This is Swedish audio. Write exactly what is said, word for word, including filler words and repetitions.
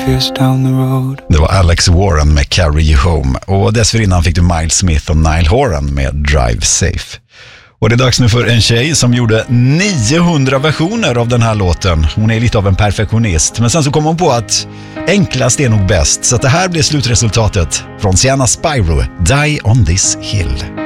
years down the road. Det var Alex Warren med Carry You Home. Och dessförinnan fick du Miles Smith och Niall Horan med Drive Safe. Och det är dags nu för en tjej som gjorde niohundra versioner av den här låten. Hon är lite av en perfektionist. Men sen så kom hon på att enklast är nog bäst. Så att det här blir slutresultatet från Sienna Spyro, Die on this Hill.